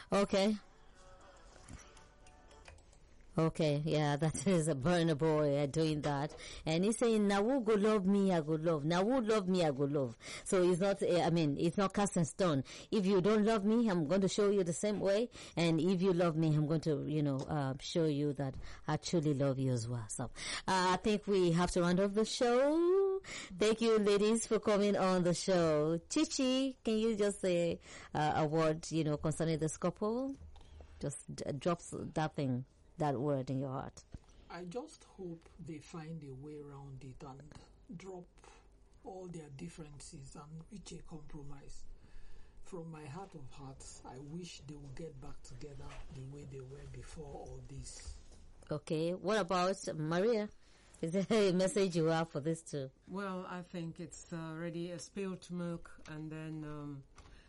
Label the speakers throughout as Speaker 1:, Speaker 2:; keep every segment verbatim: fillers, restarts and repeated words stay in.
Speaker 1: Okay. Okay, yeah, that is a Burna Boy uh, doing that. And he's saying, now who go love me, I go love. Now who love me, I go love. So it's not, uh, I mean, it's not cast in stone. If you don't love me, I'm going to show you the same way. And if you love me, I'm going to, you know, uh, show you that I truly love you as well. So, uh, I think we have to round off the show. Thank you, ladies, for coming on the show. Chichi, can you just say uh, a word, you know, concerning this couple? Just d- drop that thing. That word in your heart.
Speaker 2: I just hope they find a way around it and drop all their differences and reach a compromise. From my heart of hearts, I wish they would get back together the way they were before all this.
Speaker 1: Okay, what about Maria? Is there a message you have for this too?
Speaker 3: Well, I think it's already a spilled milk, and then um,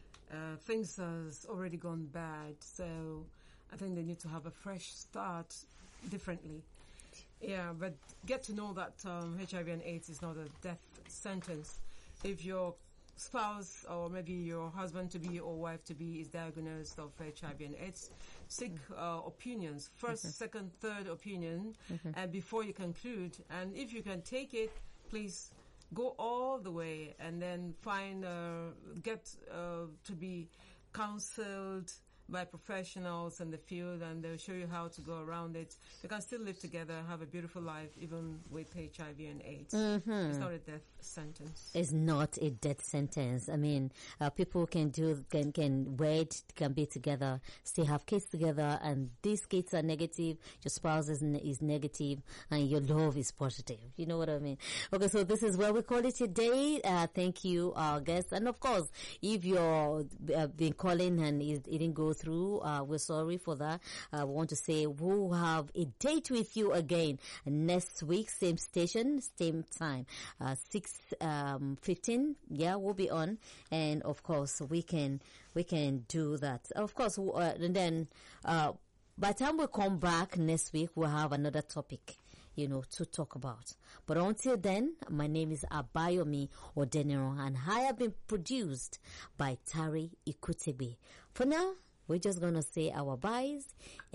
Speaker 3: uh, things has already gone bad, so I think they need to have a fresh start differently. Yeah, but get to know that um, H I V and AIDS is not a death sentence. If your spouse or maybe your husband-to-be or wife-to-be is diagnosed of H I V and AIDS, seek mm-hmm. uh, opinions, first, mm-hmm. second, third opinion, mm-hmm. and before you conclude. And if you can take it, please go all the way and then find, uh, get uh, to be counseled by professionals in the field, and they'll show you how to go around it. You can still live together, have a beautiful life, even with H I V and AIDS. Mm-hmm. It's not a death sentence.
Speaker 1: It's not a death sentence. I mean, uh, people can do, can, can wed, can be together, still have kids together, and these kids are negative, your spouse is, ne- is negative, and your love is positive. You know what I mean? Okay, so this is where we call it today. Uh, thank you, our guests. And of course, if you're uh, been calling and it, it didn't go through, uh, we're sorry for that. I uh, want to say we'll have a date with you again next week, same station, same time, uh, six, um, fifteen. Yeah, we'll be on. And of course, we can, we can do that. Of course, uh, and then, uh, by the time we come back next week, we'll have another topic, you know, to talk about. But until then, my name is Abayomi Odeniro, and I have been produced by Tari Ikutebe. For now, we're just gonna say our byes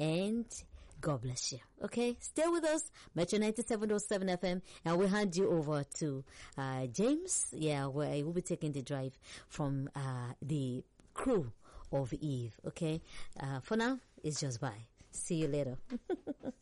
Speaker 1: and God bless you. Okay? Stay with us. Metro ninety-seven point seven F M, and we'll hand you over to, uh, James. Yeah, where he will be taking the drive from, uh, the crew of Eve. Okay? Uh, for now, it's just bye. See you later.